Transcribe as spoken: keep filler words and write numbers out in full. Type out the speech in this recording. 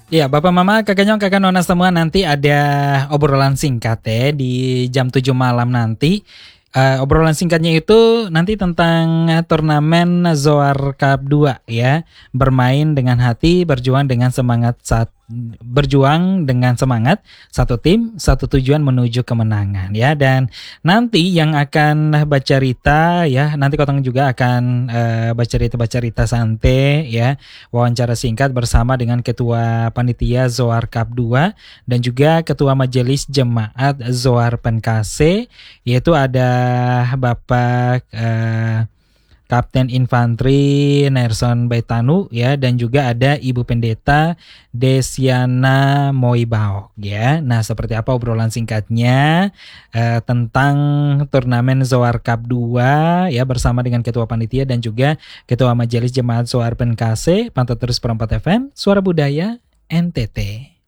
Iya, Bapak Mama, Kakak Nyong, Kakak Nona semua nanti ada obrolan singkat ya di jam tujuh malam nanti. Eh, obrolan singkatnya itu nanti tentang eh, turnamen Zoar Cup dua ya. Bermain dengan hati, berjuang dengan semangat saat berjuang dengan semangat, satu tim, satu tujuan menuju kemenangan ya. Dan nanti yang akan baca cerita ya, nanti Kotong juga akan eh, baca cerita-baca cerita santai ya, wawancara singkat bersama dengan Ketua Panitia Zoar Cup dua dan juga Ketua Majelis Jemaat Zoar Penkase, yaitu ada Bapak eh, Kapten Infanteri Nerson Baitanu ya, dan juga ada Ibu Pendeta Desiana Moibaok ya. Nah, seperti apa obrolan singkatnya eh, tentang turnamen Zoar Cup dua ya bersama dengan Ketua Panitia dan juga Ketua Majelis Jemaat Zoar Penkase. Pantau terus Perempat F M, Suara Budaya N T T.